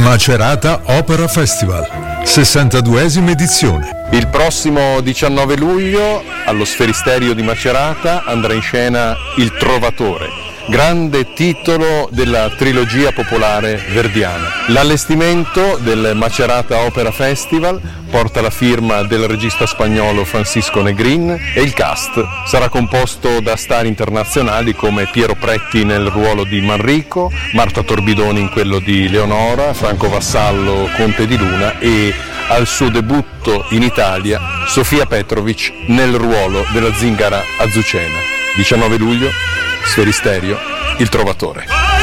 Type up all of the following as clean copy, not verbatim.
Macerata Opera Festival, 62esima edizione. Il prossimo 19 luglio allo Sferisterio di Macerata andrà in scena Il Trovatore, grande titolo della trilogia popolare verdiana. L'allestimento del Macerata Opera Festival porta la firma del regista spagnolo Francisco Negrin e il cast sarà composto da star internazionali come Piero Pretti nel ruolo di Manrico, Marta Torbidoni in quello di Leonora, Franco Vassallo Conte di Luna e al suo debutto in Italia Sofia Petrovic nel ruolo della zingara Azucena. 19 luglio, Sferisterio, Il Trovatore.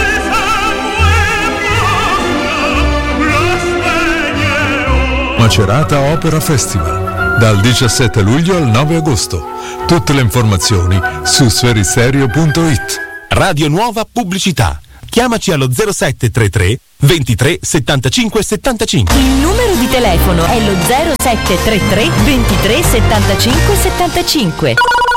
Macerata Opera Festival, dal 17 luglio al 9 agosto. Tutte le informazioni su sferisterio.it. Radio Nuova Pubblicità. Chiamaci allo 0733 23 75 75. Il numero di telefono è lo 0733 23 75 75.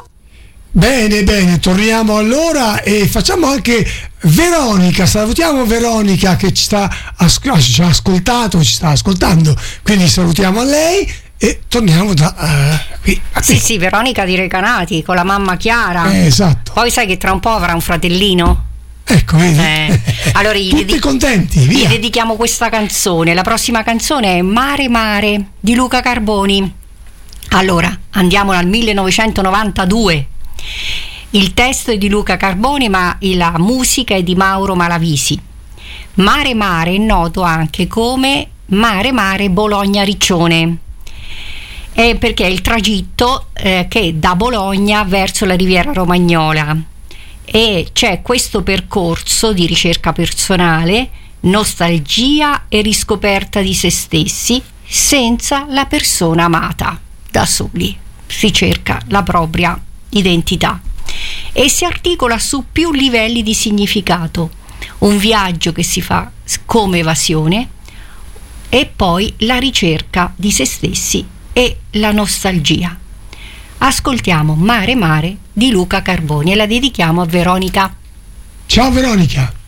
Bene, torniamo allora e facciamo anche Veronica. Salutiamo Veronica che ci sta ascoltando, quindi salutiamo a lei e torniamo da qui. Sì, Veronica di Recanati con la mamma Chiara. Esatto. Poi sai che tra un po' avrà un fratellino? Ecco, vedi? Allora tutti contenti, via. Gli dedichiamo questa canzone. La prossima canzone è Mare Mare di Luca Carboni. Allora, andiamo al 1992. Il testo è di Luca Carboni, ma la musica è di Mauro Malavisi. Mare Mare è noto anche come Mare Mare Bologna-Riccione, perché è il tragitto che da Bologna verso la Riviera Romagnola, e c'è questo percorso di ricerca personale, nostalgia e riscoperta di se stessi senza la persona amata. Da soli si cerca la propria identità e si articola su più livelli di significato: un viaggio che si fa come evasione e poi la ricerca di se stessi e la nostalgia. Ascoltiamo Mare Mare di Luca Carboni e la dedichiamo a Veronica. Ciao Veronica.